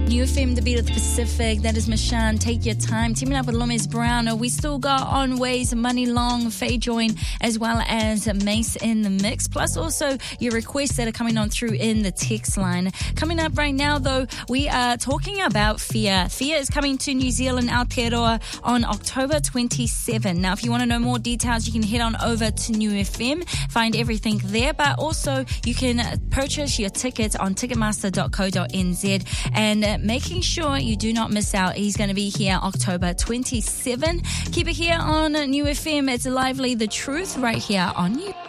New FM, the beat of the Pacific. That is Mashan, Take Your Time. Teaming up with Lomes Brown. We still got On Ways, Money Long, Faye Join, as well as Mace in the mix. Plus also your requests that are coming on through in the text line. Coming up right now, though, we are talking about FIA. FIA is coming to New Zealand, Aotearoa, on October 27. Now, if you want to know more details, you can head on over to New FM, find everything there. But also, you can purchase your tickets on ticketmaster.co.nz and making sure you do not miss out. He's going to be here October 27. Keep it here on New FM. It's Lively the Truth right here on you.